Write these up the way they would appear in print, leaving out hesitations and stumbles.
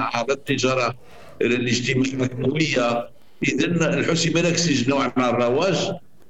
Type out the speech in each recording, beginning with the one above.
الصناعه لا التجاره الاجتماعيه. اذا الحوسي مالكسيج نوع من الرواج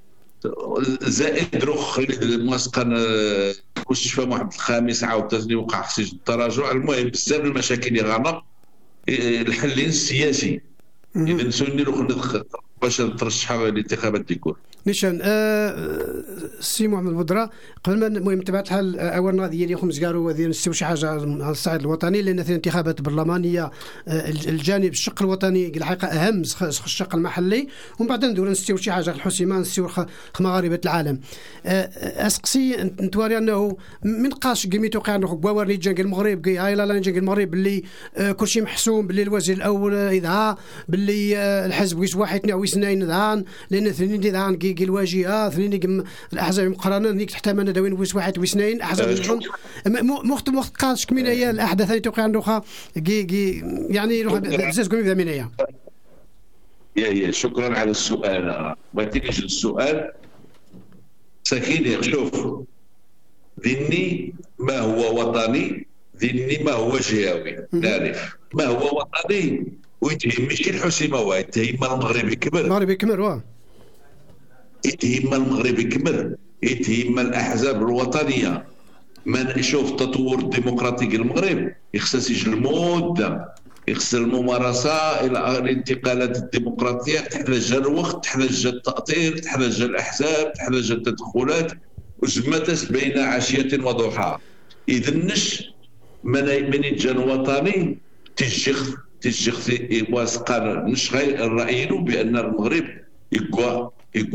زائد رخ المسقن مستشفى محمد الخامس عاوتاني وقع في سجن التراجع. المهم بزاف المشاكل اللي غانا الحل السياسي. اذا سوني روح باش ترشحها للانتخابات تكون نيشان سي محمد بودرة. قبل ما المهم تبعت الحال اول نادي اللي خمس قالوا هذه نسيو شي حاجه على الصعيد الوطني، لان في الانتخابات البرلمانيه الجانب الشق الوطني الحقيقه اهم الشق المحلي، ومن بعد ندور نسيو شي حاجه الحسيمان نسيو مغاربه العالم. اسقسي نتواري انه من قاش قمي توقع انه بواري جا المغرب هاي لا جا المغرب اللي كل شيء محسوم، باللي الوزير الاول اذا باللي الحزب ويش واحد او اثنين ذان، لان اثنين ذان الواجهه ثنين الاحزاب المقارنه نيك تحت من دوين ويس واحد واثنين احزاب مخت قاش كمين هي الاحداث اللي توقع عندها يعني بزاف كمين من هي. يا شكرا على السؤال. بغيتيش السؤال سكينه. شوف ذني ما هو وطني، ذني ما هو جهوي. نعرف ما هو وطني ويتهم ماشي الحسيمه واحد، يتهم المغرب يكبر يتهم المغرب يكمل، يتهم الاحزاب الوطنيه. ما نشوف تطور الديمقراطي المغرب يخص يجي المده، يخص الممارسه الى الانتقالات الديمقراطيه. تحتاج الوقت، تحتاج التاطير، تحتاج الاحزاب، تحتاج التدخلات، وزمتت بين عشيه وضحاها. اذا من يتجان وطني تجخ واسقان نشغل الراي بان المغرب يقوى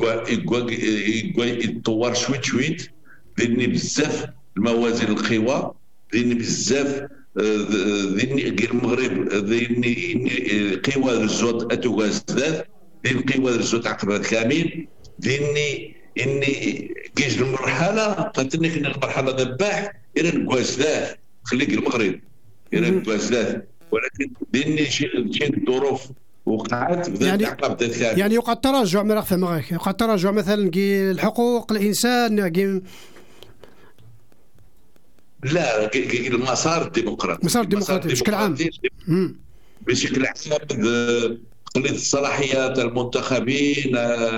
يتطور شويت ذني بزاف الموازين القوى، ذني بزاف ذني المغرب ذني قوى الزود اتوغازات، ذني قوى الزود عقبات كامل، ذني اني كيج المرحله قالتني كنا المرحله ذباح الى الكوازات خليك المغرب الى الكوازات. ولكن ذني شي الظروف وقعت يعني يوقع التراجع ما راح معك، يوقع التراجع مثلا الحقوق الانسان لا المسار الديمقراطي بشكل عام بشكل عام خليت الصلاحيات المنتخبين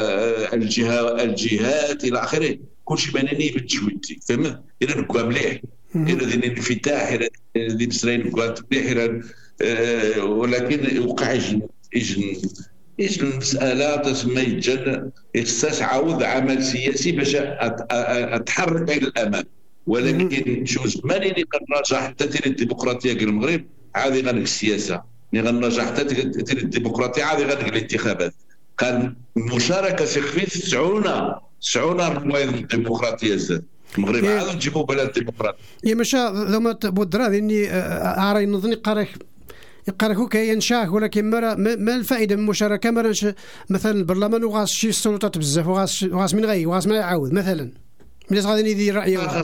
الجهات الى اخره كل شيء بانني بتشويتي فهمت الى نكوا مليح الى ذي الانفتاح الى ذي مسرين نكوا مليح ولكن وقع يجن المسألة تسمى يتجن إخصاص عوض عمل سياسي باش أتحرك إلى الأمام. ولكن شو زمان اللي غنراجع حتى تير الديمقراطية في المغرب عادي غنك السياسة، اللي غنراجع حتى تير الديمقراطية عادي غنك الانتخابات. كان مشاركة سخفيت 90 الروائد الديمقراطية زاد المغرب عاد نجيبوا بلد ديمقراطي. يا مشا لما بودرا إني أرى نظني يقرأ كي ينشاه، ولكن ما الفائدة من المشاركة؟ مثلا البرلمان وغاس شي السلطات بزاف وغاس من غير وغاس ما يعاود مثلا ملي غادي يدير رأيه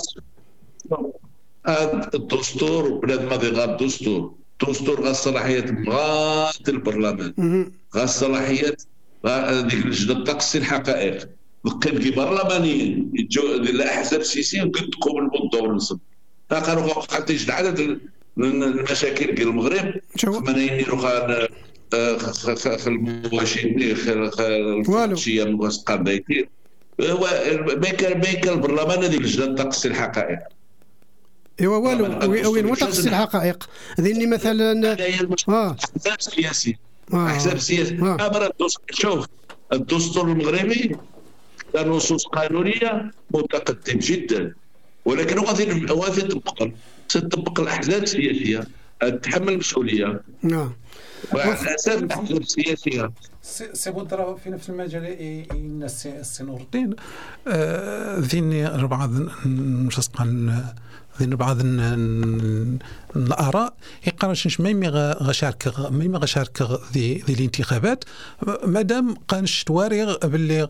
الدستور بلاد ما غير الدستور غاس صلاحيات مغات البرلمان غاس صلاحيات ديك اللجنة تقصي الحقائق كي برلمانيين الاحزاب السياسيه كتقوم بالدور النصب قالوا حتى يجد عدد المشاكل ديال المغرب ملايين يروح المواشين الفرنسيه مواسقه بايتين بيك البرلمان هذه اللجنه تقصي الحقائق. ايوا والو وين تقصي الحقائق ذني مثلا احزاب سياسيه احزاب سياسيه شوف الدستور المغربي نصوص قانونيه متقدم جدا، ولكن غادي تطبق الاحزاب السياسيه تتحمل المسؤوليه وعلى اساس الاحزاب السياسيه. سي بودرة في نفس المجال السي نور الدين ذيني بعض المشسقان ذين بعض الآراء يقارنش ما غشارك ذي الانتخابات مادام قانش تواريغ باللي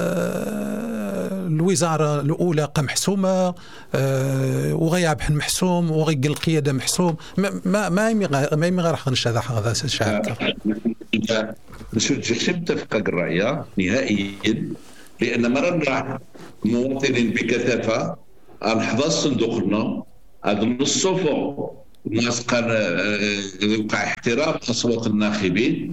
الوزارة الأولى قام محسومة وغياب محسوم وغيق القيادة محسوم ما راح نش هذا شارك. مش متفق الرأي نهائيا، لأن مرة مواطنين بكثافة نحفظ صندوقنا هذا الصفو الناس كان وقع احترام اصوات الناخبين،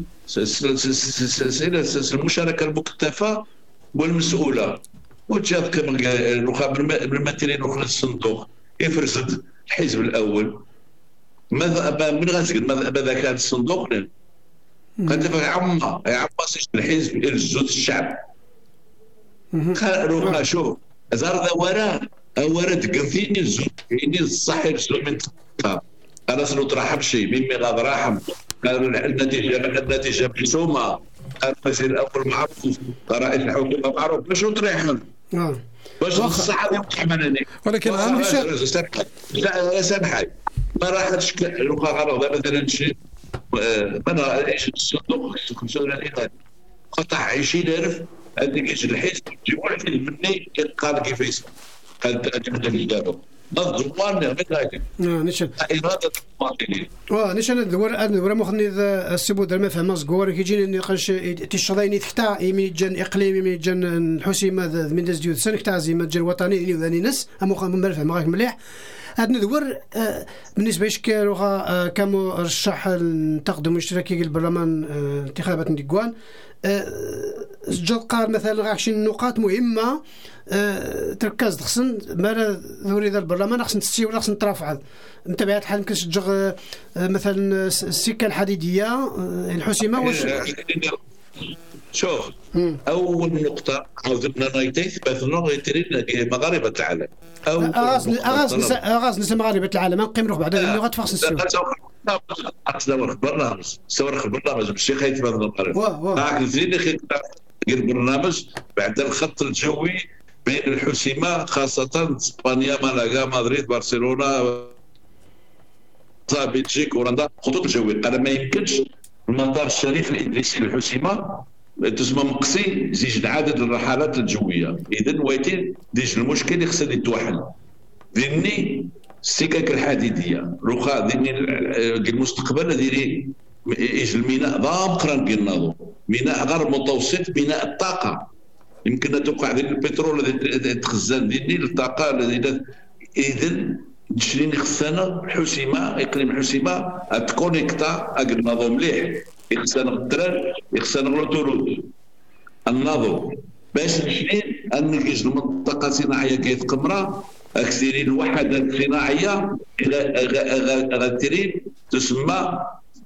المشاركه المكتفى والمسؤوله. وجات كما بالمثالين اخرى الصندوق يفرزد الحزب الاول. ماذا من غازق ماذا كان الصندوق قد يعمى الحزب يلزوت الشعب. قالوا شوف زار ورد قنفيني الزوت يعني الصح يلزو من انا سنطرح شيء مما غاد راحم. قال النتيجه محسومه. قال الوزير الاول معروف، رئيس الحكومه معروف، باش نطرحهم باش الصحه يتحملني. ولكن لا سامحني ما راحتش غرض مثلا شيء ما ايش الصندوق 35 قطع 20,000 هذيك ايش الحزب يجي واحد مني قال كيف يسمع قال تقدم دابا نضمن من هذيك نشان اراده المواطنين نشان الدور مخني السبو در ما فهم زغور كيجيني نقاش تشضيني تحتا يمين جن اقليمي من جن الحسيمه من داز ديال سنه تاع زي ما جن وطني اللي ذاني ناس امو ما فهم غاك مليح. هاد ندور بالنسبه لشكاروها كمرشح التقدم الاشتراكي للبرلمان انتخابات ديكوان جات قال مثلا غاك شي نقاط مهمه تركز خصن ما ذوري ذا البرلمان خصن تستي ولا خصن ترافع متابعه الحال كنشجع مثلا السكه الحديديه الحسيمه واش شوف اول نقطه عاودنا نايتيث باثنا غيترين مغاربه العالم او اغاز نسمى مغاربه العالم نقيم نروح بعد اللي غتفخص السوق صور البرنامج ماشي خايف من المغرب زيد خير البرنامج بعد الخط الجوي بين الحسيمه خاصه اسبانيا مالاغا مدريد برشلونه بلجيك هولندا خطوط الجوي. قال ما يمكنش المطار الشريف الادريسي للحسيمه تسمى مقصي زيج عدد الرحلات الجويه. اذا ويتين ديج المشكل يخصها يتوحل ذني السكك الحديديه روخا ذني المستقبل ديري ايش الميناء ضام قران قلنا ميناء غير متوسط ميناء الطاقه يمكن توقع ذي البترول الذي تخزن ذني الطاقه الذي اذا تشرين خصنا الحسيمه اقليم الحسيمه تكونيكتا اقل مليح يخصنا التران يخصنا الاوتورود النظر باش نشرين نلقيش المنطقه الصناعيه كيتقمرا اكثر الوحدات الصناعيه غترين تسمى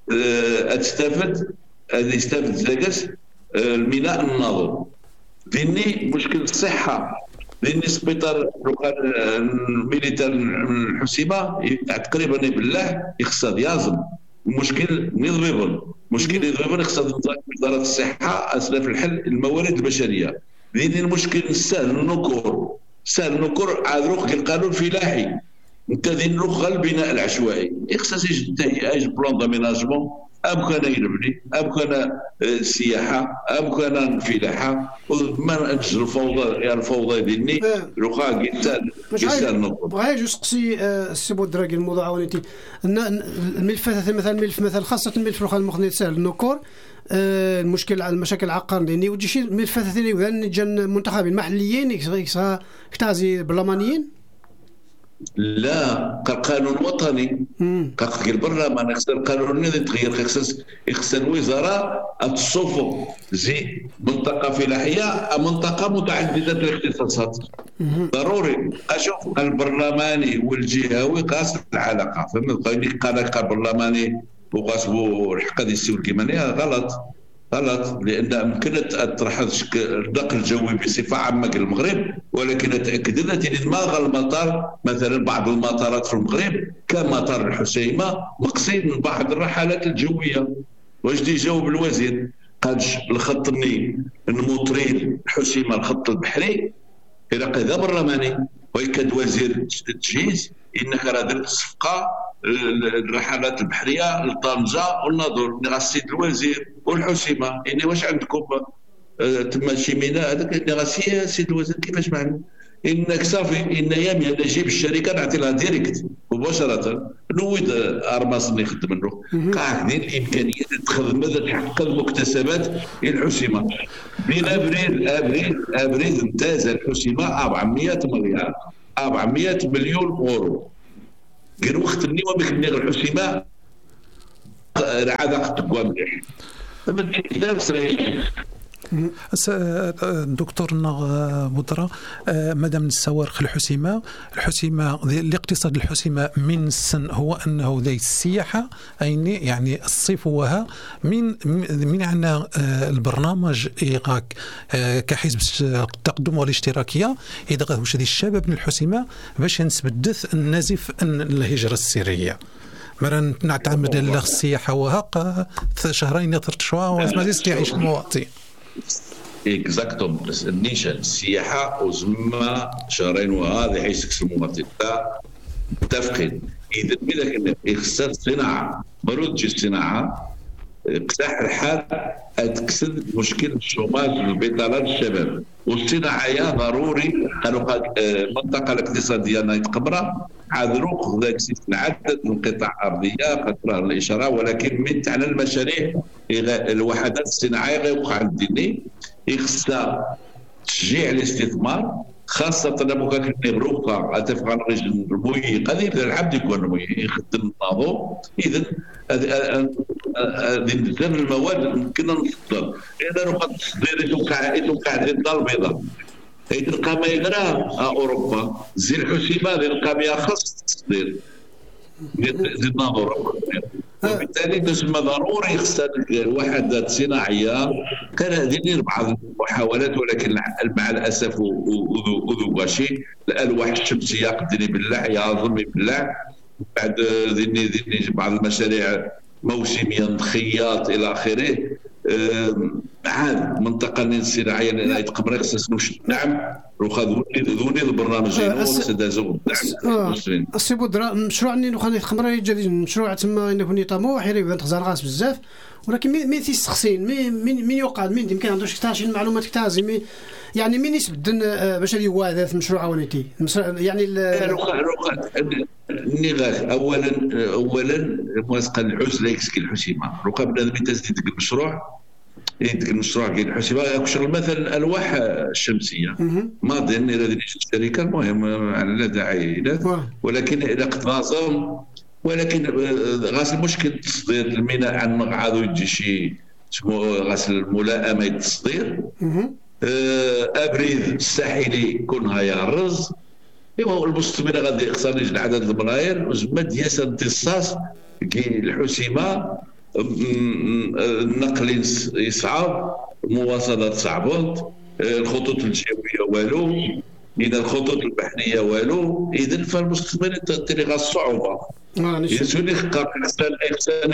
يستفد زاكس الميناء النظر ذني مشكل الصحه لأن السبيطار الميليتار الحسيمه تقريبا بالله يخصها يازم مشكل نضربل يخصها وزاره الصحه اسلاف الحل الموارد البشريه ذي المشكل السهل النكور عاد روح القانون الفلاحي انت ذي نروح البناء العشوائي يخصها يجي بلان داميناجمون ام كان يربني ام كان السياحه ام كان الفلاحه ما نجل الفوضى يا الفوضى ديالني رخا قيتان بغا يسقسي السي بودراكي الموضوع ونيتي الملفات مثلا خاصه الملف رخا المخني سهل النكور المشاكل العقار لاني ودي شي ملفات ثاني وذن جن منتخبين محليين كتازي البرلمانيين لا قانون وطني كاك البرلمان خص القانون اللي يتغير خص الوزاره تصوفوا زي منطقه فلاحيه منطقه متعدده الاختصاصات ضروري اشوف البرلماني والجهوي قاس العلاقه فهمت قال برلماني وقاسبوا الحق ديال السي الكيمانيه غلط لان يمكن تطرح النقل الجوي بصفه عامه للمغرب ولكن اتاكد لنا ما غا المطار مثلا بعض المطارات في المغرب كمطار الحسيمه مقصد من بعض الرحلات الجويه واش دي جاوب الوزير قال الخط النيل الموطرين الحسيمه الخط البحري الى قضاء برلماني ويكاد وزير التجهيز انك راه درت صفقه الرحلات البحريه لطنجه والناظور السيد الوزير والحسيمه يعني واش عندكم تما شي ميناء هذاك نغاسيه السيد الوزير كيفاش معنا انك صافي ان يامي انا نجيب الشركه نعطي لها ديريكت مباشره نويد ارماس اللي يخدم له قاعدين الامكانيه تخدم ماذا تحقق المكتسبات الحسيمه من ابريل امتاز الحسيمه 400 مليون اورو قال وقت اللي وما غير الحسيمه عاد قد مليح دكتور بودرة، مادام نستورق الحسيمة الاقتصاد الحسيمة من السن هو أنه ذي السياحة يعني الصفوها من عنا البرنامج إيغاك كحزب التقدم والاشتراكية إذا غادي واش هذه الشباب من الحسيمة باش نسبدث النزف الهجرة السرية مرة نعتمد على السياحة وهاق شهرين 3 شهور ما زيد يعيش المواطن اكزاكتوم النيشان السياحه وزما شهرين وهذا حيسكس المواطن متفقين. اذا كنا اخصاص الصناعه مرود تجي الصناعه اقتاح الحال تكسد مشكل الشوماج والبطاله للشباب والصناعيه ضروري. قالوا المنطقه الاقتصاديه نايت قبره عذروق ذاك عدد من قطع ارضيه قطره الاشاره، ولكن من على المشاريع الوحدات الصناعيه غيوقع الديني خصها تشجيع الاستثمار، خاصة لما كان نغروقها أتفق عن رجل رموي قديم العبد يكون رموي يخدم النظام. إذن هذه بزاف المواد يمكننا نفضل إذا نقد تصدير يتوقع الدار البيضاء تلقى ما يقرا أوروبا زي الحسيمة تلقى بها خاص تصدير زي النظام. وبالتالي تسمى ضروري خصها الوحدات الصناعيه كان دير بعض المحاولات، ولكن مع الاسف وذوباشي الالواح الشمسيه قدني بالله يا ظلمي بالله بعد ذني بعض المشاريع موسميه خياط الى اخره. عاد منطقه الصناعيه اللي تقبر خصها نعم روخا ذوني البرنامج سدازو نعم. السي بودرة مشروع اني نخلي خمره جديد مشروع تما يكون طموح يبان تخزر غاس بزاف، ولكن مين تيستخسين مين يقعد مين يمكن عندوش كتاش المعلومات كتازي يعني مين يسبدن باش هذه واذات مشروع ونيتي يعني النغاث اولا موافقه العزله يكسكي الحسيمه روكا بنادم تزيد المشروع كاين الحسيمه كشر مثلا الالواح الشمسيه ماضي هذه الشركه المهم على لا داعي ولكن الى قطازم ولكن غاس المشكل التصدير الميناء عن مقعد يجي شي غاس الملائمه التصدير ابريد الساحلي كونها يا الرز ايوا المستثمر غادي يخسر يجي عدد الملاير وزما ديال امتصاص كاين الحسيمه النقل يصعب المواصلات صعبت الخطوط الجويه والو اذا الخطوط البحريه والو اذا فالمستثمر تلقى الصعوبه يسولي احسن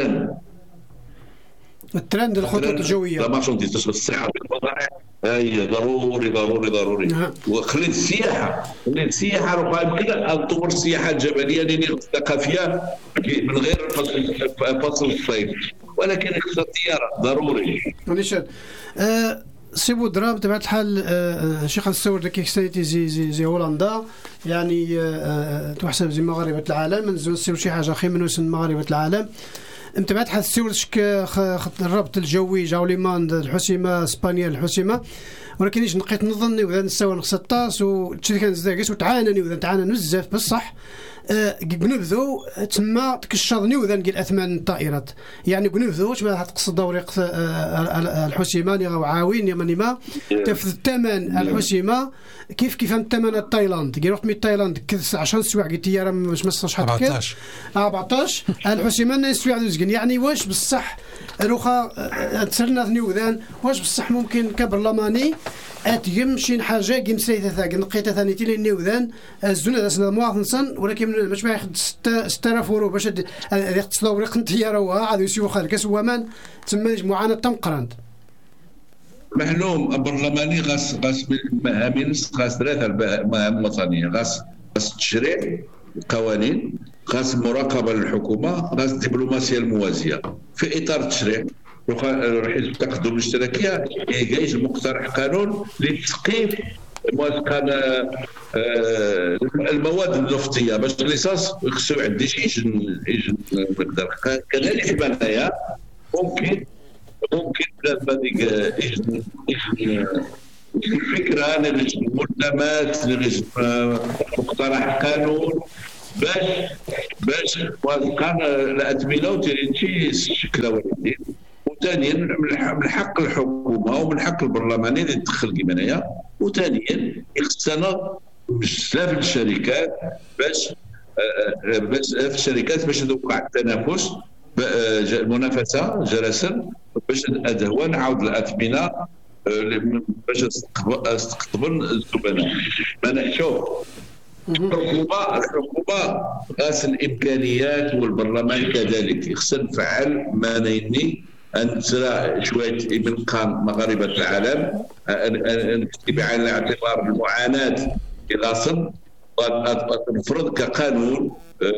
الترند الخطوط الجويه لا مارشونديز تشغل الصحه بالبضائع هي ضروري وخلي السياحه راه يمكن ان تطور السياحه الجبليه الثقافيه من غير فصل الصيف، ولكن خصها الطياره ضروري. نشاد سي بودرة بطبيعة الحال شي خاص تصور كيكستيتي زي هولندا يعني تحسب زي مغاربة العالم نزول سير شي حاجة خير من مغاربة العالم. بطبيعة الحال سيورشك الربط الجوي جاوليمان الحسيمة اسبانيا الحسيمة، ولكن ايش نقيت نظني وذا نساوي نقصطاس وتشري كان زاكس وتعانني وذا تعانن بزاف بصح قنبذو تما تكشضني وذا نقول اثمان الطائرات يعني قنبذو ما تقصد دوريق الحسيمه اللي عاوين يمني ما تفذ الثمن الحسيمه كيف الثمن التايلاند قال وقت من تايلاند كذا 10 سوايع قلت يا راه مش شحال 14 الحسيمه نسوايع دوزكن يعني واش بصح روخا تسرنا ثنيوذان واش بصح ممكن كبرلماني اتيم شي حاجه كيم سيثا ثاك نقيتها ثاني تي نيوذان الزونه داسنا مواطن سن ولكن باش ما ياخذ 6000 يورو باش يقتصدوا ورق الطياره وعاد يسيو خالك سوامان تما معاناه تمقراند معلوم البرلماني غاس مهامين غاس ثلاثه المهام الوطنيه غاس التشريع القوانين غاس المراقبه للحكومه غاس الدبلوماسيه الموازيه في اطار التشريع حزب التقدم الاشتراكيه يجيش مقترح قانون لتثقيف المواد النفطيه باش الليسانس خصو يعدي شي مقدار كذلك بنايا ممكن الفكره ان الملزمات مقترح قانون باش كان الاثمنه وترينشي الشكل والدين. وثانيا من حق الحكومه ومن حق البرلماني اللي تدخل كيما هنايا. وثانيا خصنا بزاف الشركات باش في الشركات باش توقع التنافس المنافسه جلسا باش هذا هو نعاود الاثمنه باش تستقطب الزبناء. شوف الحكومه غاس الامكانيات والبرلمان كذلك خصنا نفعل ما نيني ان ترى شويه من قام مغاربه العالم نكتب بعين الاعتبار المعاناه في غاصب ونفرض كقانون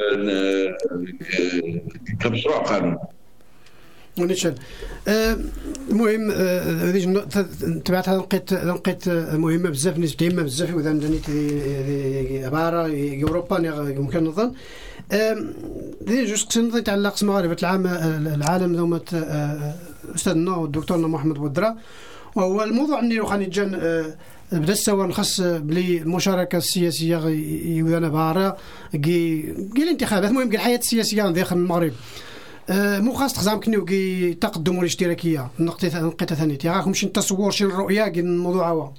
كمشروع قانون. ونشان المهم هذه تبعتها لقيت مهمه بزاف نسبه مهمه بزاف واذا دنيت عباره اوروبا يمكن نظن هذه جوج قسم يتعلق مغاربه العالم ذوما استاذنا الدكتور محمد بودرة. وهو الموضوع اللي خاني جان بدا سوا نخص بلي المشاركه السياسيه يوذانا بارا كي الانتخابات المهم الحياه السياسيه داخل المغرب مو خاص تخزام كنيو كي تقدم الاشتراكيه نقطه ثانيه راكم شي تصور شي الرؤيه كي الموضوع هو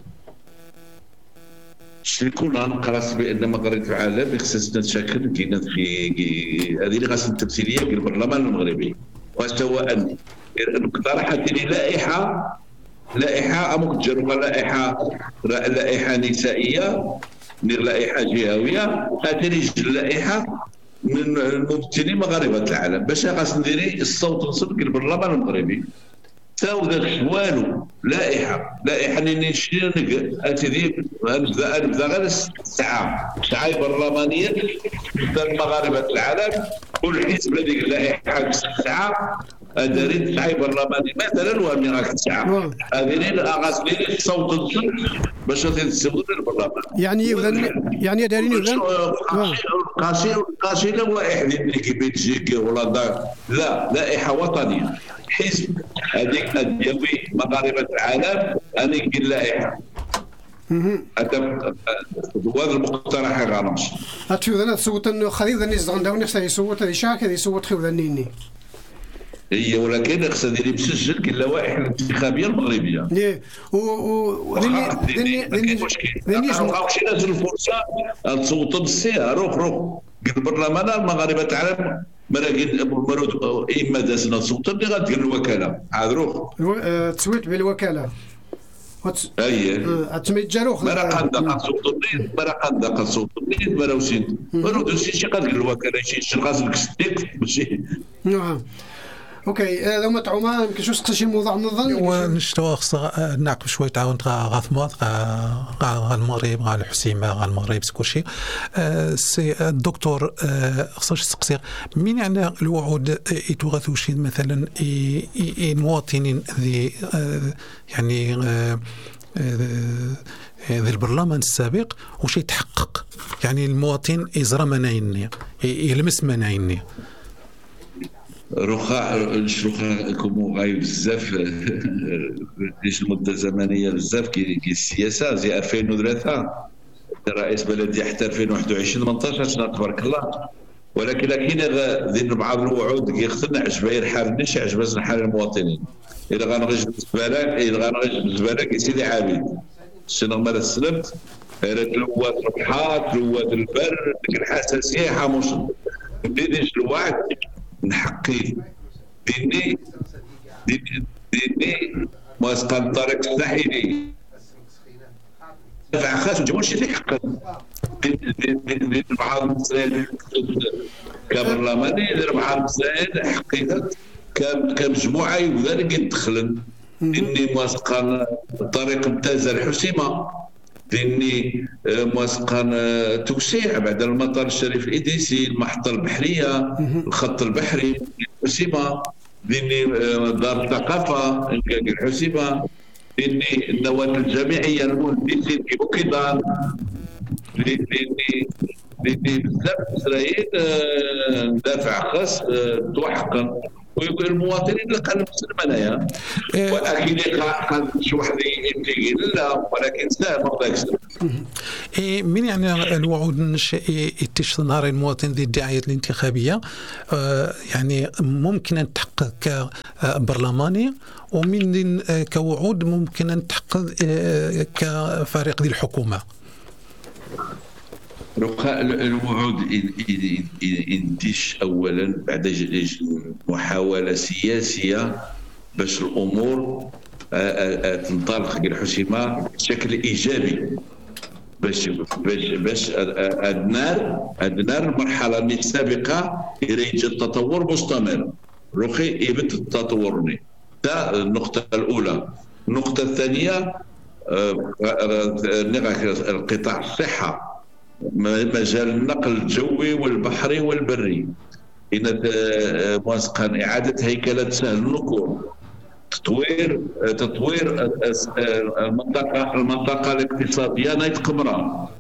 شكون نقرا بان مغرب العالم خصنا تشكل كاين في هذه اللي خاص التمثيليه في البرلمان المغربي وسواء اقترحت لي لائحه امك تجربه لائحه نسائيه لائحه جهويه هذه لائحه من الممثلين مغاربه العالم باش خاص نديري الصوت نصب البرلمان المغربي تاو داك والو لائحه اللي نشير اتدي نبدا غير الساعه برلمانيه مغاربه العالم كل حزب هذيك اللائحه الساعه دارين ساعه برلماني مثلا وامي راك الساعه هذه غاسلين الصوت نصب باش تنسبوا للبرلمان يعني دارين قاسي اللوائح اللي بلجيكي ولا لا لائحه وطنيه حزب هذيك الديوي مغاربه العالم انا كاين لائحه هذا هو المقترح غانمش اتشوف انا صوت خليل الناس عندهم نفس يصوت هذه شاك هذه يصوت خير ذنيني هي ولكن خصها ديري مسجل كاين اللوائح الانتخابيه المغربيه ماشي نازل الفرصه تصوت بالسيها روح البرلمان المغاربه العالم مرود اما دازنا صوت اللي غادير الوكاله عاد روح تصويت بالوكاله تسمي الجاروخ مرق صوت النيد مراوسين مرود شي قادر الوكاله شي غازل كستيك ماشي نعم اوكي لو ما تعوما يمكن شو سقسي الموضوع نظن ونشتو خصنا نعقب شويه تعاون غاثمات غا المغرب غا الحسيمه غا المغرب كلشي سي الدكتور خصوش تسقسي من يعني الوعود يتغثوشي مثلا المواطنين ذي يعني ذي البرلمان السابق وش يتحقق يعني المواطن يزرى منايني يلمس منايني رخاء كومو غايب بزاف ديش المده الزمنيه بزاف كي السياسه زي 2003 رئيس بلديه حتى 2021 18 تبارك الله ولكن كاين بعض الوعود كيختلنا عجباير حال مش عجبنا حال المواطنين الا غنغيش بالنسبه لك سيدي عابد شنو ما استلمت رواد البحار رواد البر ديك الحساسيه حاموش بديش الوعد نحقي ديني مواسقة الطريق الساحلي دفع خاص وجمهور شي اللي حقا بعض المسائل كبرلماني بعض المسائل حقيقة كمجموعة وذلك يدخلن ديني مواسقة الطريق ممتازة الحسيمة ديني مواسقة توسيع بعد المطار الشريف الإدريسي المحطة البحرية الخط البحري الحسيمة ديني دار الثقافة الحسيمة ديني النواه الجامعية المهندسين في بوكيدان ديني بزاف إسرائيل دافع خاص توحقا ويقول المواطنين اللي قال مسلم انايا ولكن قال شي واحد يجي لا ولكن ساهم هذاك من يعني الوعود النشائي نهار المواطن ذي الدعايات الانتخابيه يعني ممكن ان تحقق كبرلماني ومن كوعود ممكن ان تحقق كفريق ذي الحكومه. الوعود ينتج اولا بعد محاوله سياسيه باش الامور تنطلق الحسيمه بشكل ايجابي باش ادنار المرحله السابقه يريد التطور مستمر روخي يبت التطور هذا النقطه الاولى. النقطه الثانيه القطاع الصحه مجال النقل الجوي والبحري والبري إن موثقا إعادة هيكلة سهل النقور تطوير المنطقة الاقتصادية نايت قمران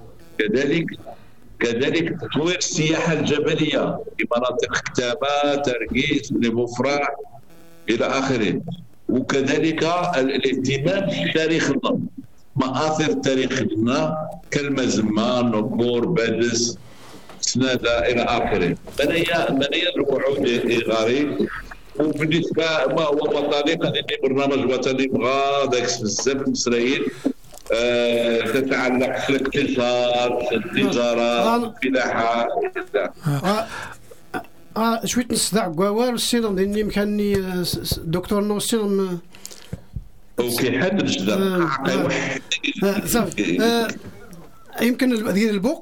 كذلك تطوير السياحة الجبلية في مناطق كتابة ترقيس لبوفراح إلى آخره وكذلك الاهتمام بتاريخ النهضة مآثر تاريخنا كالمزمة نقور بادس سنادة إلى آخره. منيا الوعود غريب وبالنسبة ما هو وطني قد برنامج وطني بغا ذاك بزاف من إسرائيل تتعلق في الاقتصاد التجارة الفلاحة شوية نصدع قوار السينم لأني مكاني دكتور نو السينم اوكي حد الجدار صافي يمكن ديال البوق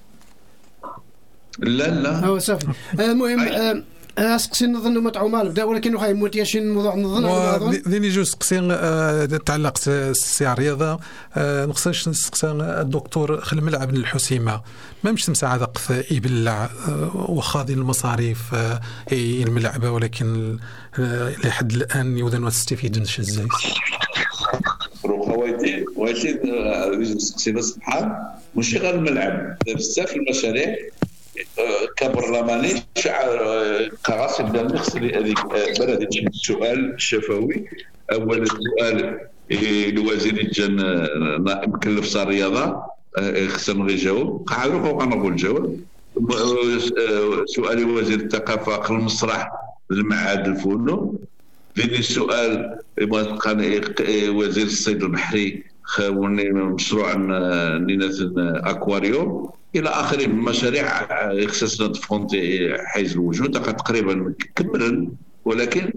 لا هو صافي المهم اسقسي نظن ما تعومال بدا ولكن واخا موتياشي الموضوع نظن ذيني جوج سقسي تعلق السي رياضه نقصاش نسقسي الدكتور خل الملعب الحسيمه ما مش مساعده قف يبلع وخاضي المصاريف الملعبه ولكن لحد الان يودن واستفيد ازاي خواتي سقسينا سبحان ماشي غير الملعب بزاف المشاريع كبرلماني قراص بدا نغسل هذيك بلد السؤال الشفوي. اول سؤال لوزير الجن مكلف صار الرياضه خصنا نجاوب قاعدوا فوق نقول الجواب. سؤال وزير الثقافه قل المسرح المعاد الفنون. ثاني السؤال وزير الصيد البحري خاوني مشروع نيناث اكواريوم الى اخره من مشاريع خصنا تفونتي حيز الوجود تقريبا كمل ولكن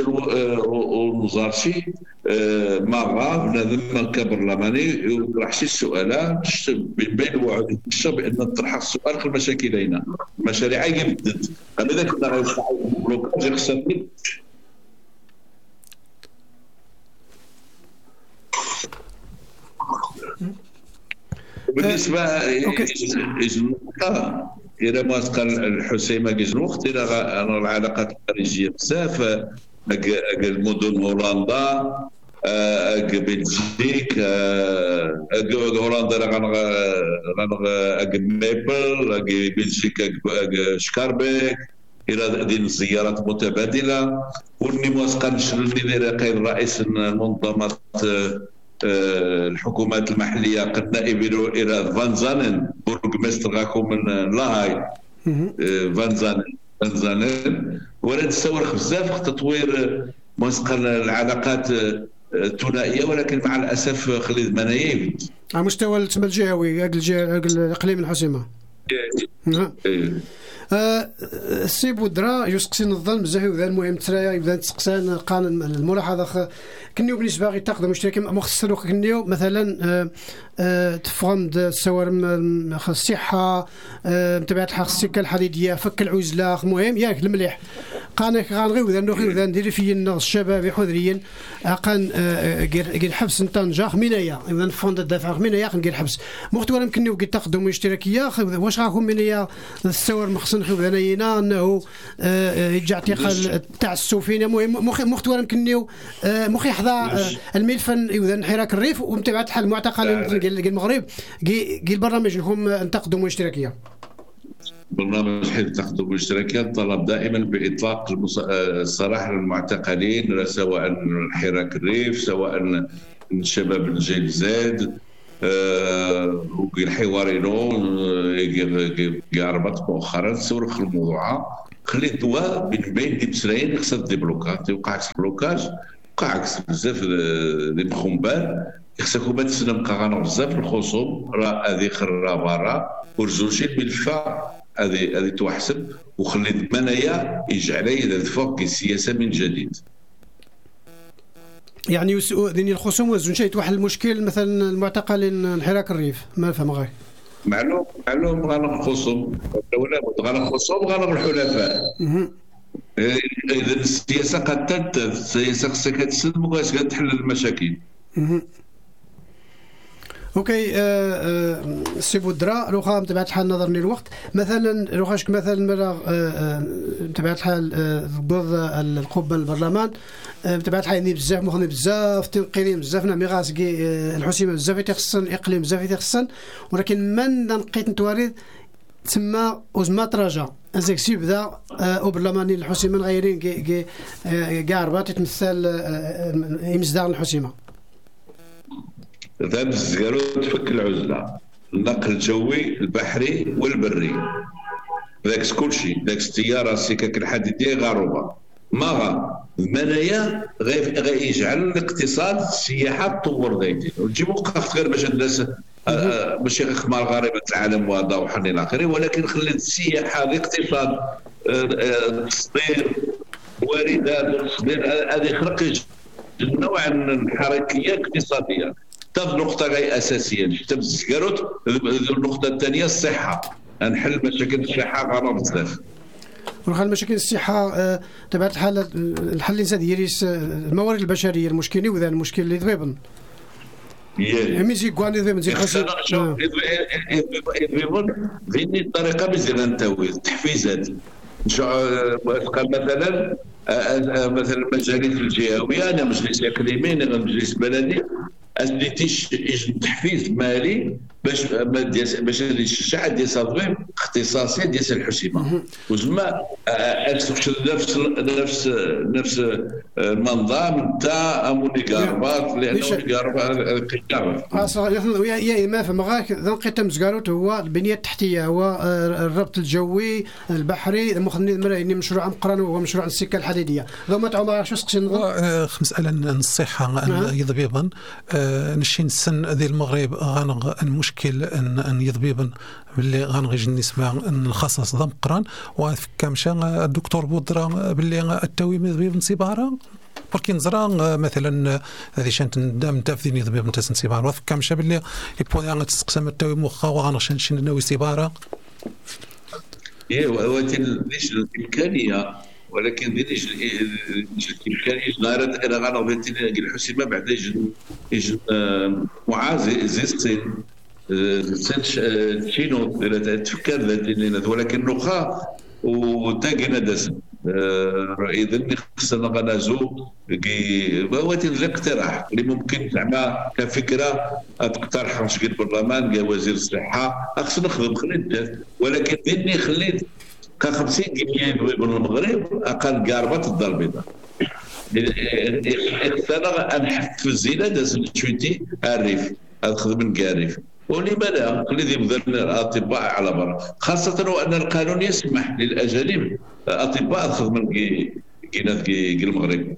وزارتي ما غاب نظم كبرلماني راح شي السؤال بين الوعود بان نطرح السؤال في المشاكل هنا المشاريع يبدد هذا كنا غنستعملوا بلوكاج خصنا بالنسبه إلى ما قال الحسيمة جزنوخت إلى العلاقات الخارجية بزاف المدن هولندا بلجيك هولندا ميبل بلجيك شكاربيك إلى دين الزيارات متبادلة وني موسقان شرني قيد رئيس منظمة الحكومات المحليه قد نائب الى فانزانن بورغمستر غاكم من لاهاي فانزانن ولا نتصور بزاف تطوير مسقل العلاقات الثنائيه ولكن مع الاسف خليل منايب على مستوى الجهوي الاقليم الحسيمه. السي بودرا يسقسي الظلم بزاف وذا المهم ترايا يبدا تسقسان قانون الملاحظه كنيو بالنسبه غير تاخذ مشترك مخصص كنيو مثلا تفهم السوارم الصحه متابعه الحق الحديديه فك العزله المهم ياك المليح قانك غنغي وذا نوخي وذا ندير في الشباب حذريا قان غير حبس طنجه منايا اذا فوند الدفع منايا غير حبس محتوى يمكن قد تقدم اشتراكيه واش راكم منايا السوار مخصن خذانينا انه يرجع اعتقال تاع السفينه المهم محتوى يمكن مخي يحظى الملف اذا انحراك الريف ومتابعه حل المعتقل المغرب قال البرنامج لهم تقدم اشتراكيه برنامج حزب التقدم والاشتراكية طلب دائما بإطلاق السراح للمعتقلين، سواء حراك الريف، سواء الشباب الجيل زاد، والحوارينو قاربط مؤخرا سورخ الموضوع خلي الدواء بين دي بسراين خصها ديبلوكات، يوقع عكس بلوكاج، وقع عكس بزاف دي مخنبان خصك ما تسلم قاغنا بزاف الخصوم راه هذه خرا برا ورجوشي بالفا هذه توحسب وخلي منايا يجعلها يدفق السياسه من جديد. يعني ذني الخصوم وزنشيت واحد المشكل مثلا المعتقلين حراك الريف ما فهم غير معلوم غنى الخصوم ولا غنى الخصوم غنى الحلفاء. اذا السياسه قد السياسه خصها كتسلم وكاش كتحل المشاكل. اوكي سي بودرا روخا بطبيعه الحال نظرني الوقت مثلا روخاش مثلا بطبيعه الحال ضد القبه البرلمان بطبيعه الحال بزاف مخني بزاف تنقيدين بزاف نعم غاسكي الحسيمه بزاف تيخصن الاقليم بزاف تيخصن ولكن من نقيت نتوارد تما وزما تراجع ازاكسي بدا او برلماني الحسيمه غايرين كاع رباط تمثل يمزدار الحسيمه ذا الزيارو تفك العزله النقل الجوي البحري والبري ذاك كلشي ذاك السياره السكك الحديديه غاروبه ما المنايا غيجعل الاقتصاد السياحه تطور ذاتي وتجيب وقفت غير باش الناس ماشي غير خمار غريبه العالم وهذا وحن الى اخره ولكن خليت السياحه الاقتصاد التصدير واردات التصدير هذه خلق نوع من الحركيه اقتصاديه. هذه نقطة غير أساسية شفت بزكاروت. النقطة الثانية الصحة نحل مشاكل الصحة غانا بزاف نروح المشاكل الصحة تبع الحالة الحل يريس الموارد البشرية المشكلة وذا المشكل اللي ذبيبن ميزي قواني ذبيبن زي خاصة ذبيبن ذيني الطريقة بزينا نتاوي التحفيزات مثلا المجالس الجهوية أنا مجلس إقليمي أنا مجلس بلدي أسلتيش تحفيز مالي باش يشجع ديال تطوير اختصاصي ديال الحسيمه وزعما نفس المنظم تاع مونيغاربات لانه مونيغاربات يا ما فهم غاك لقيت مزكاروت هو البنيه التحتيه هو الربط الجوي البحري المخنين مشروع مقرن وهو مشروع السكه الحديديه ذوما تاع ما شو سقسي مساله الصحه يضبيبا نشين السن ديال المغرب غنغ المشكل ان يضبيبا باللي غنغيج نسمع ان الخصص ضم قران وكامشا الدكتور بودرا باللي التويم يضبيبا سيبارا بركي نزرا مثلا هذه شانت ندام تافذين يضبيبا تسنسيبارا وكامشا باللي يبوني تسقسم التويم وخا وغنشن ناوي سيبارا ولكن ليش الامكانيه ولكن ديريش الامكانيه نارد انا غنوبتي الحسيمه بعد يجي معازي زيستين تشينو تفكر ذاتي ولكن نخا وتاقنا دسم اذا خصنا غنازو بواتي الاقتراح اللي ممكن زعما كفكره تقترح واش قلت البرلمان قال وزير الصحه خصنا نخدم خليت ولكن ديني خليت ك50 جنيه من المغرب اقل قاربه الدار البيضاء انا نحفز زينه داز شويتي الريف نخدم من الريف ولماذا الذي بذل الاطباء على برا خاصه وان القانون يسمح للاجانب اطباء خدمه كي المغرب.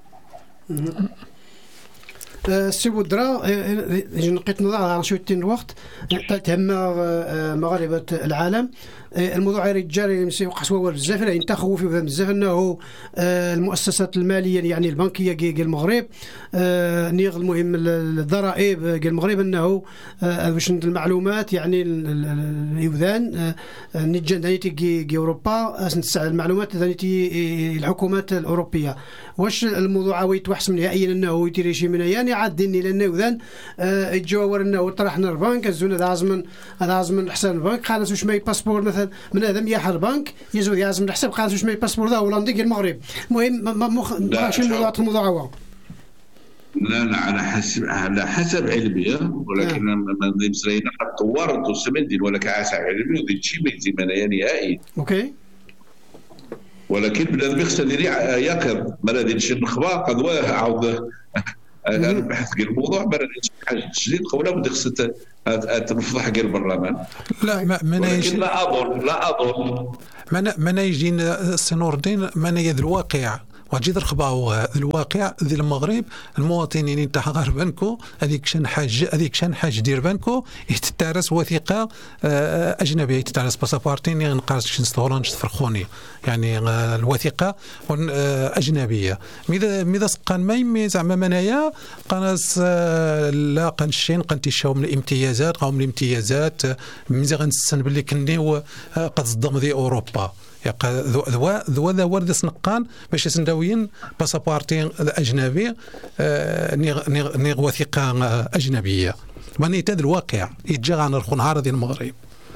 سي بودرا نقيت نظر على شويه الوقت تهم مغاربه العالم الموضوع رجال يمشي قسوه بزاف يعني تخوف بزاف انه المؤسسات الماليه يعني البنكيه ديال المغرب نيغ المهم الضرائب ديال المغرب انه باش المعلومات يعني اليوذان نيجان دانيتي اوروبا نستعمل المعلومات دانيتي الحكومات الاوروبيه واش الموضوع يتوحس نهائيا انه يدير شي من يعني عادني لانه يوذان يتجاور انه طرحنا البنك الزون هذا عزم حسن البنك خلاص واش ما باسبور مثلا من هذا يحر بنك يزود يعزم الحساب خلاص واش ما باسبور ذا هولندي المغرب المهم ماشي الموضوع هو لا على حسب علمية، ولكن ما نسرين طورت وسمدين ولا كعسى علمي ودي شيء بيزي منايا نهائي. اوكي. ولكن بنادم يخص يدير يقظ ما غاديش نخبا قد عاود انا بحث في الموضوع ما غاديش حاجه جديد قبل بده خص تنفض حق البرلمان. لا ما لا اظن ما يجينا السي نور الدين ما يد الواقع وجد رخباو الواقع ذي المغرب المواطنين تاع غير بنكو هذيك شان حاج دير بنكو يتتارس وثيقه اجنبيه يتتارس باسابورتين نقارس شنستورانج تفرخوني يعني الوثيقه اجنبيه ماذا سقان ماي زعما منايا قناس لا قنشين قنتيشاو من الامتيازات قاوم الامتيازات مزي غنسن باللي كنيو قد صدم ذي اوروبا ذو ورد سنقان باش سنداويين باسابورتين اجنبي ني وثيقه اجنبيه ماني تاد الواقع يتجا غنرخو نهار هذه المغرب.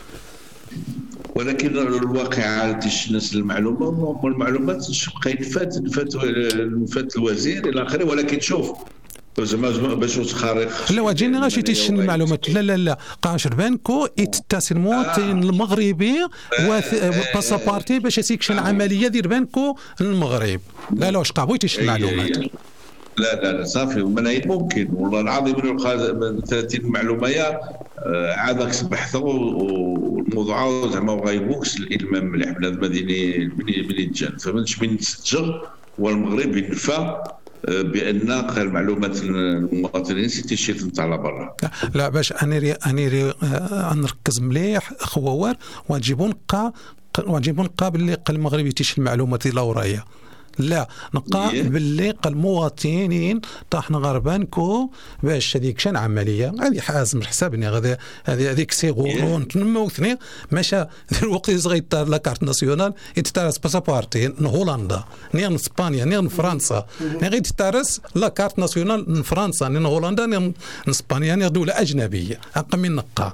ولكن الواقع عاد الناس المعلومه والمعلومات بقى فات الوزير الى اخره. ولكن شوف باش تخارق لا واجيني غاشي تيشن المعلومات لا قاشر بانكو يتتصل المواطن المغربي باسابورتي باش يسيكشن عمليه دير بانكو المغرب. لا واش قابو يتيشن المعلومات. لا صافي من ممكن والله العظيم من 30 معلومه عادك بحثوا والموضوع زعما غايبوكس الالمام مليح بنادم من يتجان فمنش من تسجل والمغرب ينفى بان المعلومات المواطنين سيتيشيت نتاع برا. لا باش اني نركز مليح خوار واجبون نقا باللي المغرب يتيش المعلومات الاورايه لا نقا باللي المواطنين طاحنا غربانكو باش هذيك شان عمليه هذه حازم حسابني غادي هذيك سيغورون تنموثني ماشا الوقت صغير لا كارت ناسيونال يتتارس باسابورتي هولندا ني اسبانيا ني فرنسا ني غير تتارس لا كارت ناسيونال فرنسا ني هولندا ني اسبانيا ني دوله اجنبيه اقل من نقا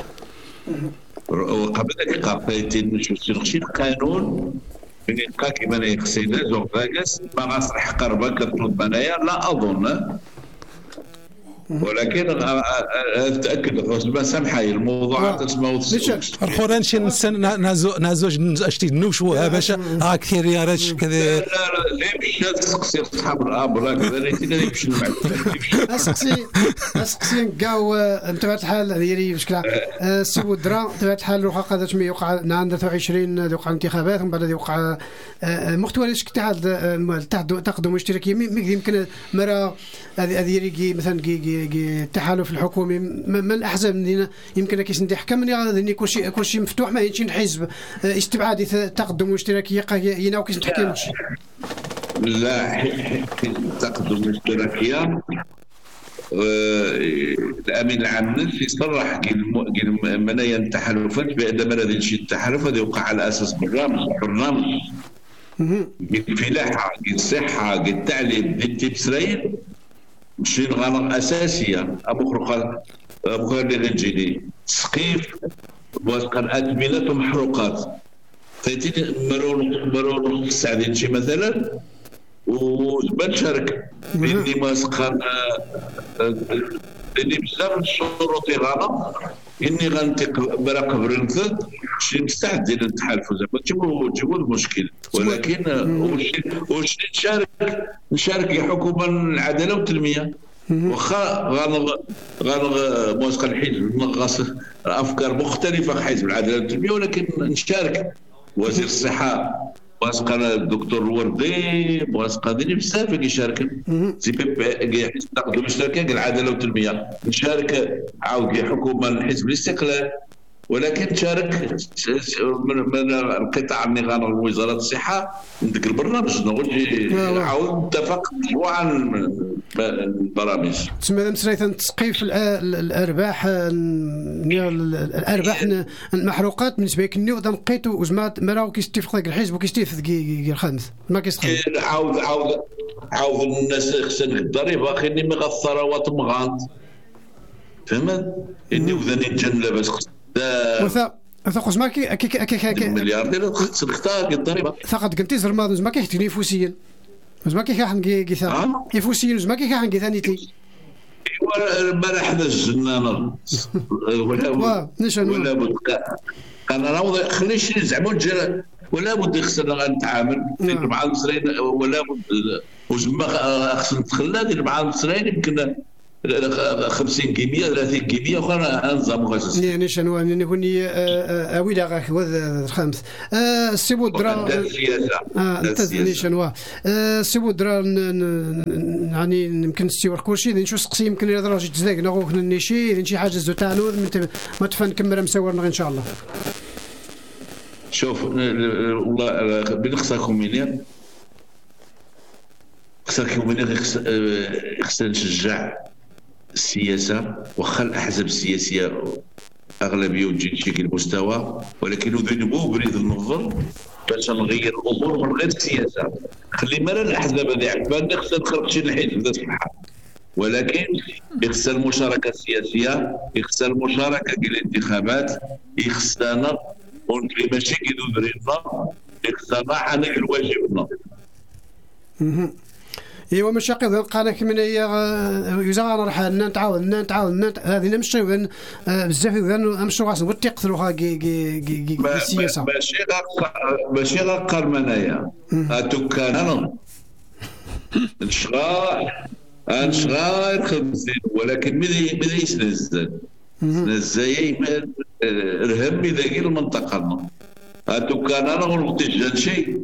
وقبل ذلك قاطيتين شي القانون من يبقى كيما يخصينا زوغ فاكس ما غاصلح قربه كتطلب انايا لا اظن. ولكن اتاكد ما سامحاي الموضوع تسمعوا الخوران شي نازوج اشتي نوشوها باش كثير يا رش كذا لا مش تسقسي اصحاب الاب ولا كذا يمشي اسقسي نقاو انتبه الحال ديالي بشكل السي درا انتبه الحال وقع قادت يوقع عندنا 23 يوقع انتخابات ومن بعد يوقع محتوى الاتحاد التقدم الاشتراكي يمكن مرة هذه مثلا التحالف الحكومي من الاحزاب اللي يمكن كيس ندي حكم يعني كل شيء مفتوح ما يمشي حزب استبعاد التقدم الاشتراكي يناو كيس نحكي لا التقدم الاشتراكيه الامين العام نفسه يصرح قال منايا التحالفات بان ما غاديش التحالف هذا يوقع على اساس برنامج الفلاحه الصحه التعليم التبصير ماشي غلط اساسيه ابو اللي غنجيني تسقيف وكان ادمنه محروقات فايتين مرون السعدين شي مثلا وبنشارك اللي ما سقان اللي بزاف الشروط غلط اني غنتق براقب رنفذ شي مستعد ديال التحالف زعما تجيبوا المشكل. ولكن واش نشارك يا حكومه العداله والتنميه واخا موافق الحزب نغص افكار مختلفه حزب العداله والتنميه ولكن نشارك وزير الصحه موافق الدكتور الوردي موافق ديالي بزاف كيشارك سي بي تقدم الاشتراكيه العداله والتنميه نشارك عاود حكومه الحزب الاستقلال ولكن تشارك من القطاع النظام وزاره الصحه نديك البرنامج عاود اتفق مجموعه البرامج تسمى مثلا تسقيف الارباح المحروقات بالنسبه لك النيو تنقيتو وزعما مراو كيستفق ذاك الحزب وكيستفد الخامس ما كيستخدم عاود الناس خصها الضريبه خليني من الثروات مغانط فهمت اني وذاني نتجنب بس ثقوس ما كي مليار ديال تختار الضريبه فقط قلتي زرماد ما كيحتني نفسيا زعما كي حنقي يفوسين زعما كي حنقي ثاني تي ما حدا الجنان ولا بد انا خليش زعما الجيران ولا بد خصنا نتعامل مع المصريين ولا بد وزعما خصنا نتخلى مع المصريين يمكن 50 كيمياء 30 كيمياء وانا انظم غاز يعني شنو نكوني اويلا غاك الخامس السي بودرا انت شنو السي بودرا يعني يمكن نستيور كلشي نشوف سقسي يمكن الى درجه تزاك نغوك نيشي شي حاجه زو تاعو ما تفن كمل مصورنا ان شاء الله. شوف والله بنخصكم منين خصنا نشجع السياسة واخا الأحزاب السياسية أغلبية وتجي شكل المستوى ولكن نذنبوا بريد النظر باش نغير الأمور من غير السياسة. خلي مالا الأحزاب هذه عفان خصنا نخرج شي الحزب ذات الحق ولكن خصنا المشاركة السياسية خصنا المشاركة ديال الانتخابات خصنا ونكلي ماشي كيدو درينا خصنا حنعمل واجبنا. ايوا مشاقي القناه كمن هي يزغنا راح نتعاون هذه نمشي بزاف نمشي غاس وتيقتلوا السياسه ماشي غير قرمنايا اتوكان انا نشغال خمسين ولكن ماذا يسنزل نزاي رهم اذا كاين المنطقه اتوكان انا ونتجن شيء.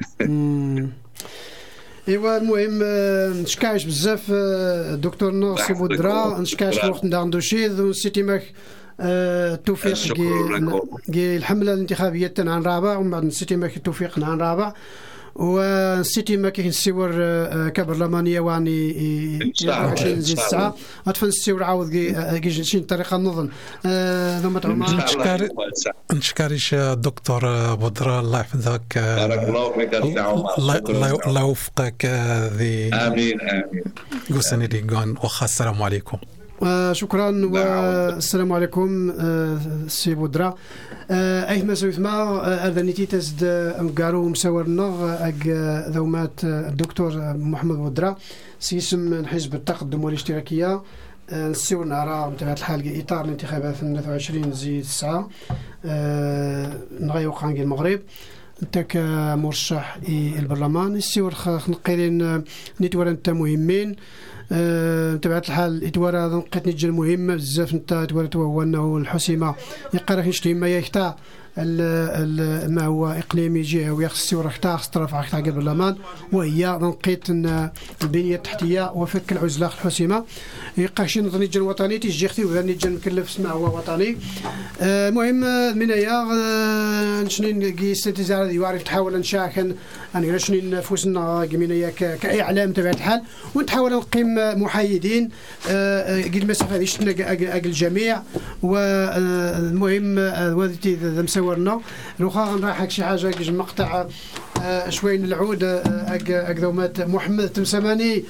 ايوا المهم نشكاش بزاف الدكتور ناصر بودرا نشكاش في وقت ندير شي سيتي ماك التوفيق كي الحمله الانتخابيه تاع الرابع ومن بعد سيتي ماك التوفيق نهار الرابع وسيتي ما كاين السور كبرلمانيه واني 20 زيد الساعه غتفن السور عاود كي شي طريقه نظن ذوما تعمر نشكرش الدكتور بودرا الله يحفظك بارك الله فيك الله يوفقك ذي امين قوسني ديغون وخا السلام عليكم. شكرا والسلام عليكم سي بودرا. اي ما سويت ما هذا نيتي تزد امكارو مساورنا ذومات الدكتور محمد بودرا سيسم حزب التقدم والاشتراكيه نسيو نرى بطبيعه الحال اطار الانتخابات 23 زيد الساعه نغيو قانقي المغرب انت كمرشح البرلمان السيور نقيلين نيتوار انت مهمين بطبيعة الحال إدوار هذا نقيت نجل مهمة بزاف نتا إدوار هو أنه الحسيمة يقرأ يشتي ما يختار ما هو إقليمي جهوي خصو راه خطرف على قبل البرلمان وهي نقيت البنية التحتية وفك العزلة الحسيمة يبقى شي نظام الجن الوطني تيجي اختي وذا الجن مكلف اسمه هو وطني. المهم من هيا شنين كيستنتزار يعرف تحاول نشاكن انا شنو نفوسنا كمينيا كاعلام تبع الحال ونحاول نقيم محايدين قد المسافه هذه شفنا الجميع. والمهم ولدتي مسورنا لوخا غنراحك شي حاجه كي مقطع شوي العود اكذومات محمد التمسماني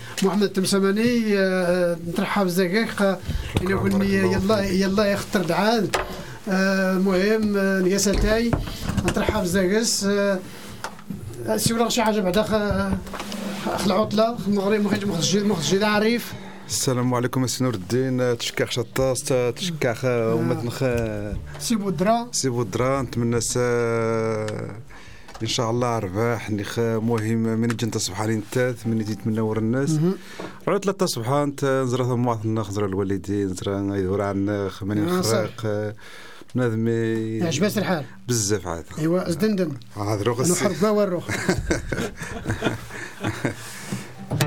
نترحب بزاك يقولني يلا يخطر دعاد. المهم نياساتاي نترحب بزاكس سيولا شي حاجه بعدا العطله المغرب مخرج عريف. السلام عليكم سي نور الدين تشكاخ شطاس تشكاخ ومتنخ سي بودرا نتمنى ان شاء الله رباح نخ مهم من جنت صبحانين الثالث من يتمنى ور الناس على 3 صبحان نزرا ثم نخزر الوالدين نزرا يدور عن خمانين خراق نادمي عجبات الحال بزاف عاد ايوا زدندن هذا روخ نحرب ما وروخ